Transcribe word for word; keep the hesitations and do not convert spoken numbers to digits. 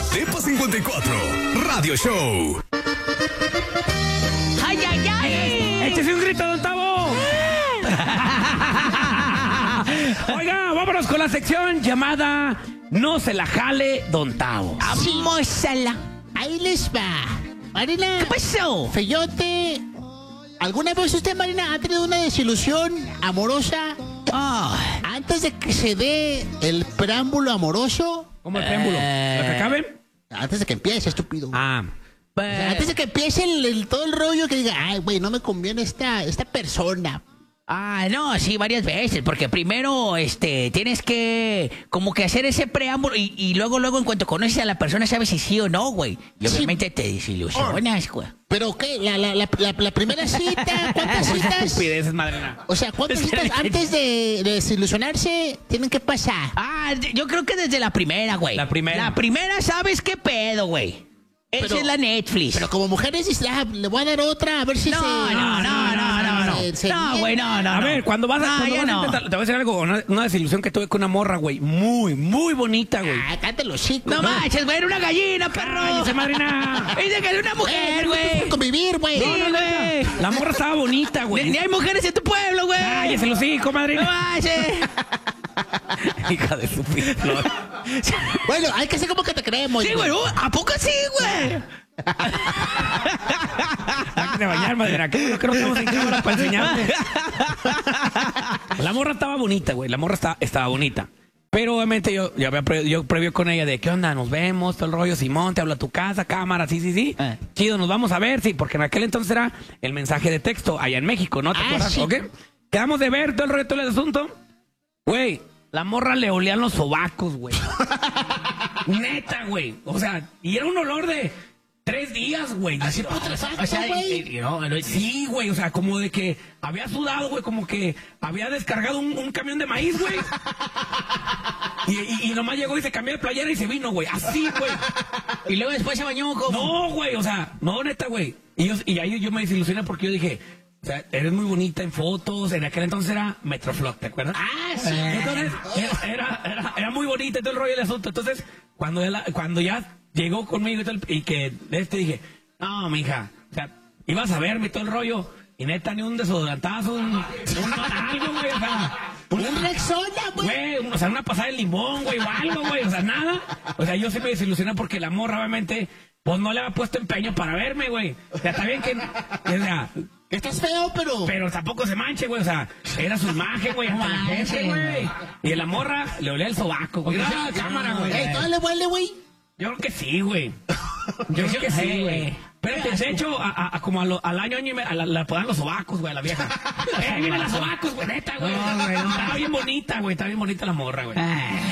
Tepa cincuenta y cuatro, Radio Show. ¡Ay, ay, ay! ¡Échese un grito, don Tavo! Oiga, vámonos con la sección llamada No se la jale, don Tavo. ¡Vámosala! Ahí les va. Marina. ¿Qué pasó? Feyote. ¿Alguna vez usted, Marina, ha tenido una desilusión amorosa? Oh, Antes de que se dé el preámbulo amoroso. ¿Cómo el preámbulo? ¿Lo que acabe? Antes de que empiece, estúpido. Ah. O sea, antes de que empiece el, el- todo el rollo que diga, ay, güey, no me conviene esta, esta persona. Ah, no, sí, varias veces, porque primero, este, tienes que como que hacer ese preámbulo y, y luego, luego, en cuanto conoces a la persona, sabes si sí o no, güey. Y Sí. obviamente te desilusionas, güey. ¿Pero qué? ¿La, la, la, la, la primera cita? ¿Cuántas citas? Estupideces, madrina. O sea, ¿cuántas citas antes de, de desilusionarse tienen que pasar? Ah, de- yo creo que desde la primera, güey. La primera. La primera, ¿sabes qué pedo, güey? Esa Pero- es la Netflix. Pero como mujeres dices, ah, le voy a dar otra, a ver si no, se... no, no, no, no, no. se- se No, güey, no, no. A no. ver, cuando vas a, No, cuando yo vas a no. intentar, te voy a decir algo, una, una desilusión que tuve con una morra, güey, muy, muy bonita, güey. Ah, cállate los chicos. No manches, güey, era una gallina, perro. ¡Cállese, madrina! Dice que era una mujer, güey. Convivir, güey. Sí, No, no, no. güey. La morra estaba bonita, Ni, güey. ni hay mujeres en tu pueblo, güey. ¡Cállese los hijos, No madrina! manches. Hija de su flor. Bueno, hay que hacer como que te creemos. Sí, güey, uh, ¿a poco sí, güey? Hay que bañar, madrina. Que no creo que estamos en cámara para enseñarte. La morra estaba bonita, güey. La morra estaba, estaba bonita. Pero obviamente yo, yo había pre- yo previo con ella de qué onda, nos vemos, todo el rollo, Simón, te hablo a tu casa, cámara, sí, sí, sí. Eh. Chido, nos vamos a ver, sí, porque en aquel entonces era el mensaje de texto allá en México, ¿no? ¿Te Ah, acuerdas? sí. ¿Ok? Quedamos de ver todo el rollo, todo el asunto. Güey, la morra le olían los sobacos, güey. Neta, güey. O sea, y era un olor de tres días, güey. Así Así, putrefacto, o sea, y- güey. y- no, no, sí, güey. O sea, como de que había sudado, güey. Como que había descargado un, un camión de maíz, güey. Y, y, y nomás llegó y se cambió de playera y se vino, güey. Así, güey. Y luego después se bañó como... No, güey. O sea, no, neta, güey. Y, yo, y ahí yo me desilusioné porque yo dije... O sea, eres muy bonita en fotos. En aquel entonces era Metroflog, ¿te acuerdas? Ah, sí. Entonces, era, era, era, era muy bonita y todo el rollo del asunto. Entonces, cuando, ya la- cuando ya llegó conmigo y, todo el- y que este dije, no, mija, o sea, ibas a verme y todo el rollo. Y neta, ni un desodorantazo, un, un- algo, güey, o sea, Un una, Rexona, güey. güey, o sea, una pasada de limón, güey, o algo, güey, o sea, nada. O sea, yo sí me desilusioné porque la morra, obviamente, pues no le había puesto empeño para verme, güey. O sea, está bien que, que, o sea, Estás feo, pero... pero tampoco se manche, güey. O sea, era su imagen, güey. ante la gente, güey. Y la morra le olía el sobaco, güey. Ah, cámara, güey. Ey, ¿todo le huele, güey? Yo creo que sí, güey. Yo creo que sí, güey. Pero de hecho, a, a- a como a lo- al año, año y medio, a la, la podan los sobacos, güey, a la vieja. ¡Eh, vienen los sobacos, güey, neta, güey! No, güey, no. Estaba bien bonita, güey. Estaba bien bonita la morra, güey. Ah.